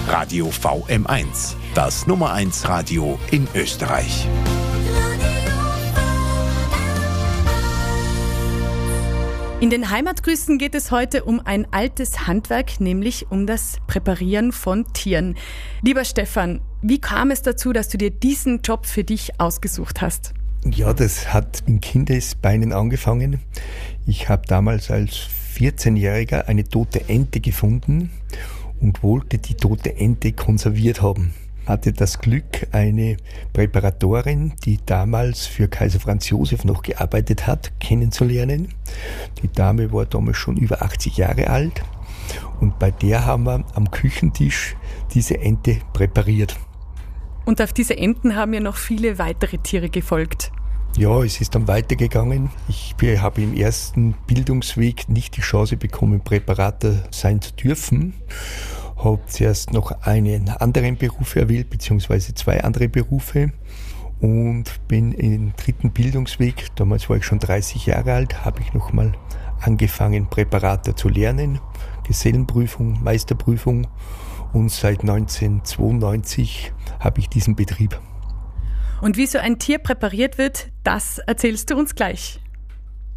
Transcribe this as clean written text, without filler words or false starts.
Radio VM1, das Nummer 1 Radio in Österreich. In den Heimatgrüßen geht es heute um ein altes Handwerk, nämlich um das Präparieren von Tieren. Lieber Stefan, wie kam es dazu, dass du dir diesen Job für dich ausgesucht hast? Ja, das hat in Kindesbeinen angefangen. Ich habe damals als 14-Jähriger eine tote Ente gefunden und wollte die tote Ente konserviert haben. Hatte das Glück, eine Präparatorin, die damals für Kaiser Franz Josef noch gearbeitet hat, kennenzulernen. Die Dame war damals schon über 80 Jahre alt und bei der haben wir am Küchentisch diese Ente präpariert. Und auf diese Enten haben ja noch viele weitere Tiere gefolgt. Ja, es ist dann weitergegangen. Ich habe im ersten Bildungsweg nicht die Chance bekommen, Präparator sein zu dürfen. Habe zuerst noch einen anderen Beruf erwählt, beziehungsweise 2 andere Berufe und bin im dritten Bildungsweg, damals war ich schon 30 Jahre alt, habe ich nochmal angefangen, Präparator zu lernen, Gesellenprüfung, Meisterprüfung und seit 1992 habe ich diesen Betrieb. Und wie so ein Tier präpariert wird, das erzählst du uns gleich.